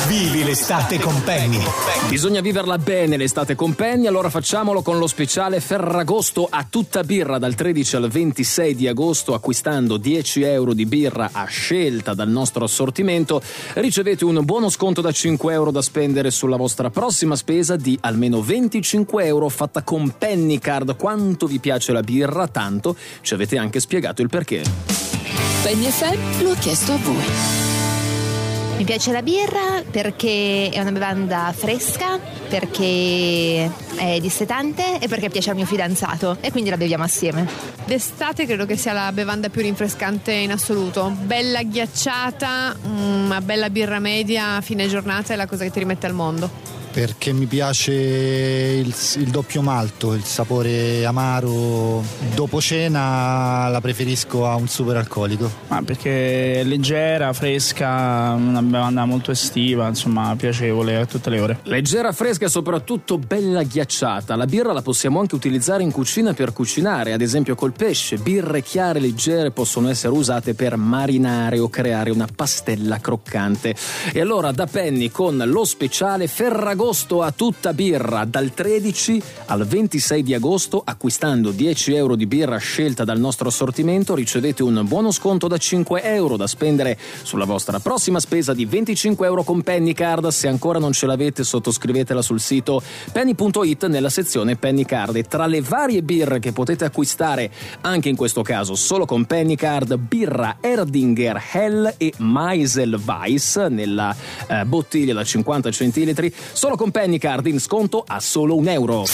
Vivi l'estate con Penny. Bisogna viverla bene l'estate con Penny, allora facciamolo con lo speciale Ferragosto a tutta birra dal 13 al 26 di agosto. Acquistando 10 euro di birra a scelta dal nostro assortimento ricevete un buono sconto da 5 euro da spendere sulla vostra prossima spesa di almeno 25 euro fatta con Penny Card. Quanto vi piace la birra, tanto ci avete anche spiegato il perché. Penny FM lo ha chiesto a voi. Mi piace la birra perché è una bevanda fresca, perché è dissetante e perché piace al mio fidanzato e quindi la beviamo assieme. D'estate credo che sia la bevanda più rinfrescante in assoluto. Bella ghiacciata, una bella birra media a fine giornata è la cosa che ti rimette al mondo. Perché mi piace il doppio malto, il sapore amaro. Dopo cena la preferisco a un super alcolico. Perché è leggera, fresca, una bevanda molto estiva, insomma piacevole a tutte le ore. Leggera, fresca e soprattutto bella ghiacciata. La birra la possiamo anche utilizzare in cucina per cucinare, ad esempio col pesce. Birre chiare, leggere possono essere usate per marinare o creare una pastella croccante. E allora da Penny con lo speciale Ferragosto a tutta birra dal 13 al 26 di agosto, acquistando 10 euro di birra scelta dal nostro assortimento ricevete un buono sconto da 5 euro da spendere sulla vostra prossima spesa di 25 euro con Penny Card. Se ancora non ce l'avete, sottoscrivetela sul sito penny.it nella sezione Penny Card. E tra le varie birre che potete acquistare anche in questo caso solo con Penny Card, birra Erdinger Hell e Meisel Weiss nella bottiglia da 50 centilitri solo con Penny Card in sconto a solo €1.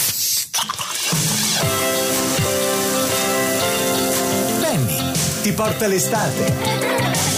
Penny ti porta l'estate.